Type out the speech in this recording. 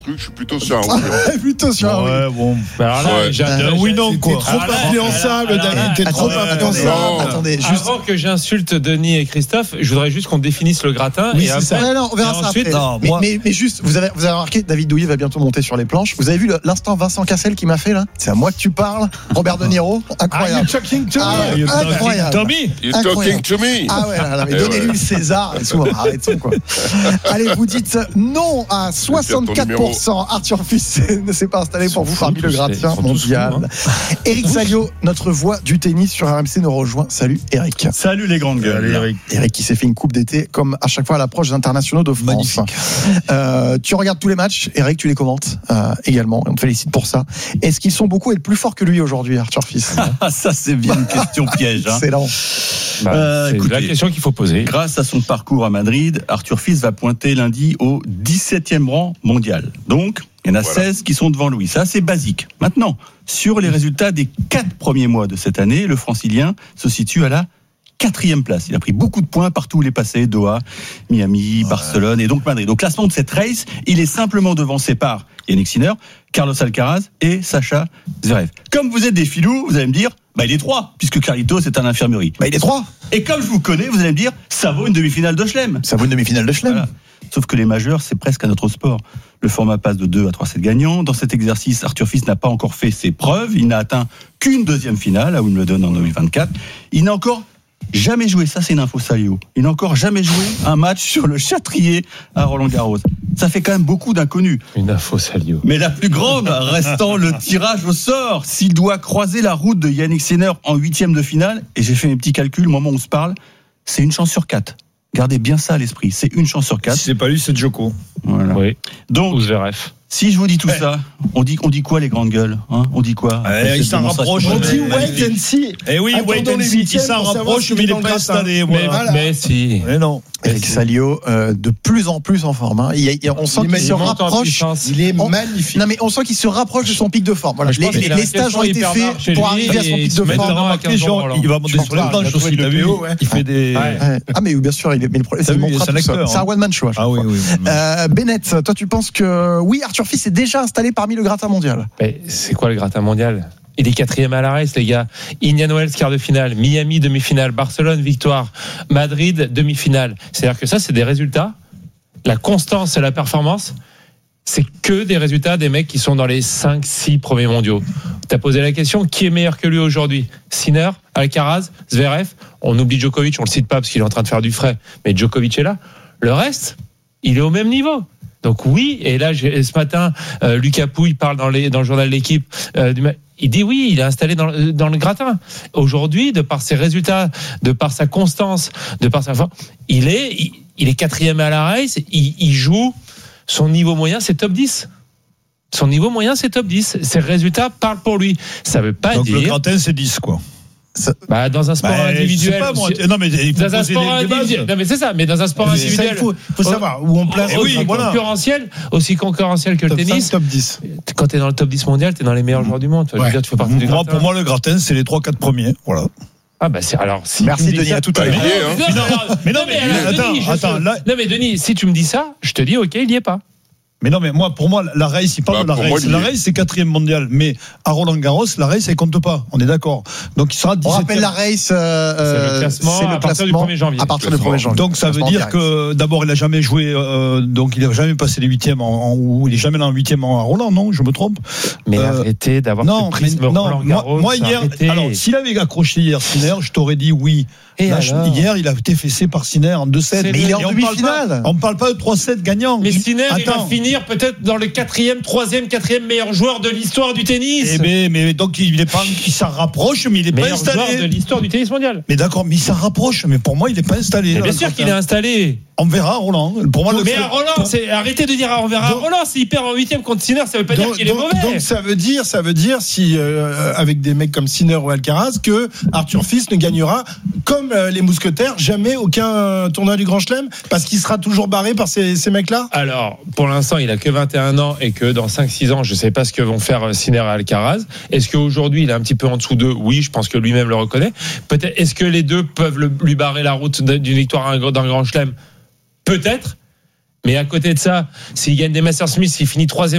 Je suis plutôt sur un oui. Plutôt sur un oui. Ouais, bon. Alors là, oui, non, quoi. T'es trop influençable, David. T'es trop influençable. Attendez, avant que j'insulte Denis et Christophe, je voudrais juste qu'on définisse le gratin. Oui, et c'est après, ça. Non, on verra ça ensuite, après. Mais juste, vous avez remarqué, David Douillet va bientôt monter sur les planches. Vous avez vu l'instant Vincent Cassel qui m'a fait là? C'est à moi que tu parles. Robert De Niro, incroyable. You're talking to me. Incroyable. Tommy. You're talking to me. Ah ouais, là, mais donnez-lui le César. Arrêtons quoi. Allez, vous dites non à 64%. Arthur Fils ne s'est pas installé pour vous parmi le gratin mondial. Eric Salio, notre voix du tennis sur RMC, nous rejoint. Salut Eric. Salut les grandes gueules. Eric qui s'est fait une coupe d'été comme à chaque fois à l'approche des internationaux de France. Tu regardes tous les matchs, Eric, tu les commentes également, et on te félicite pour ça. Est-ce qu'ils sont beaucoup et plus forts que lui aujourd'hui, Arthur Fils? Ça c'est bien une question piège. Excellent. c'est la question qu'il faut poser. Grâce à son parcours à Madrid, Arthur Fils va pointer lundi au 17e rang mondial. Donc, il y en a 16 qui sont devant lui. Ça, c'est basique. Maintenant, sur les résultats des 4 premiers mois de cette année, le Francilien se situe à la 4e place. Il a pris beaucoup de points partout où il est passé, Doha, Miami, Barcelone et donc Madrid. Au classement de cette race, il est simplement devancé par Yannick Sinner, Carlos Alcaraz et Sacha Zverev. Comme vous êtes des filous, vous allez me dire, il est 3, puisque Carlitos est à l'infirmerie. Il est 3. Et comme je vous connais, vous allez me dire, ça vaut une demi-finale de Chelem. Ça vaut une demi-finale de Chelem. Voilà. Sauf que les majeurs, c'est presque un autre sport. Le format passe de 2 à 3 sets gagnants. Dans cet exercice, Arthur Fils n'a pas encore fait ses preuves. Il n'a atteint qu'une deuxième finale à Wimbledon en 2024. Il n'a encore jamais joué, ça c'est une info Salio, il n'a encore jamais joué un match sur le Châtrier à Roland-Garros. Ça fait quand même beaucoup d'inconnus. Une info Salio. Mais la plus grande restant le tirage au sort. S'il doit croiser la route de Yannick Sinner en 8e de finale, et j'ai fait mes petits calculs au moment où on se parle, c'est une chance sur 4. Gardez bien ça à l'esprit, c'est une chance sur 4. Si c'est pas lui, c'est Djoko. Voilà. Oui. Donc, ou Zverev. Si je vous dis tout ça, on dit quoi les grandes gueules, hein? On dit quoi? Il s'en rapproche. On dit wait and see. Eh oui, wait and see. Il s'en rapproche, mais il est pas installé. Mais si. Mais non. Eric Salio, de plus en plus en forme. On sent qu'il se rapproche. Il est magnifique. Non, mais on sent qu'il se rapproche de son pic de forme. Voilà. Je pense Les stages ont été faits pour arriver à son pic de forme. Il va monter sur les planches aussi. T'as vu? Il fait des. Ah, mais bien sûr, mais le problème, c'est qu'il montrera tout ça. C'est un one-man show. Ah oui. Bennett, toi, tu penses que oui, Arthur Fils est déjà installé parmi le gratin mondial? Mais c'est quoi le gratin mondial? Il est 4e à la race, les gars. Indian Wells, quart de finale. Miami, demi-finale. Barcelone, victoire. Madrid, demi-finale. C'est-à-dire que ça, c'est des résultats. La constance et la performance, c'est que des résultats des mecs qui sont dans les 5-6 premiers mondiaux. Tu as posé la question, qui est meilleur que lui aujourd'hui? Sinner, Alcaraz, Zverev. On oublie Djokovic, on le cite pas parce qu'il est en train de faire du frais. Mais Djokovic est là. Le reste, il est au même niveau. Donc oui, et là ce matin, Lucas Pouille parle dans le journal de l'équipe. Il dit oui, il est installé dans le gratin. Aujourd'hui, de par ses résultats, de par sa constance, de par sa forme, il est 4e à la race. Il joue son niveau moyen, c'est top 10. Son niveau moyen, c'est top 10. Ses résultats parlent pour lui. Ça veut pas donc dire. Donc le gratin, c'est 10, quoi. Dans un sport individuel. Pas, moi. Non, mais il faut dans un sport individuel. Non, mais c'est ça. Mais dans un sport individuel. Il faut savoir où on place. Aussi concurrentiel que le tennis. Top 10. Quand tu es dans le top 10 mondial, tu es dans les meilleurs joueurs du monde. Tu fais partie du gratin. Pour moi, le gratin, c'est les 3-4 premiers. Voilà. Ah c'est alors. Si merci Denis, à tout à l'heure. Non mais Denis, si tu me dis ça, je te dis ok, il y est pas. Mais non, mais pour moi, la race, il parle de la race. La race, c'est 4e mondial. Mais à Roland-Garros, la race, elle compte pas. On est d'accord. Donc, il sera 17e. On rappelle la race, c'est le classement à partir du 1er janvier. À partir du 1er janvier. Donc, ça veut dire que, d'abord, il a jamais joué, donc, il a jamais passé les 8e ou il est jamais dans le 8e à Roland, non? Je me trompe. Mais arrêtez d'avoir ce prisme Roland-Garros. Moi, hier, alors, s'il avait accroché hier Sinner, je t'aurais dit oui. Hier, il a été fessé par Sinner en 2-7. Mais il est en demi-finale. On ne parle pas de 3-7 gagnants. Mais Sinner, il va finir peut-être dans le 4e, 4e meilleur joueur de l'histoire du tennis. Mais donc, il s'en rapproche, mais il n'est pas installé. Meilleur joueur de l'histoire du tennis mondial. Mais d'accord, mais il s'en rapproche, mais pour moi, il n'est pas installé. Bien sûr qu'il est installé. On verra Roland. Pour moi, mais à Roland, arrêtez de dire on verra Roland. S'il perd en 8e contre Sinner, ça veut pas dire qu'il est mauvais. Donc ça veut dire si avec des mecs comme Sinner ou Alcaraz que Arthur Fils ne gagnera comme les mousquetaires jamais aucun tournoi du Grand Chelem parce qu'il sera toujours barré par ces mecs-là. Alors pour l'instant il a que 21 ans et que dans 5-6 ans je sais pas ce que vont faire Sinner et Alcaraz. Est-ce qu'aujourd'hui il est un petit peu en dessous d'eux? Oui, je pense que lui-même le reconnaît. Peut-être est-ce que les deux peuvent lui barrer la route d'une victoire d'un Grand Chelem? Peut-être. Mais à côté de ça, s'il gagne des Masters Smith, s'il finit 3e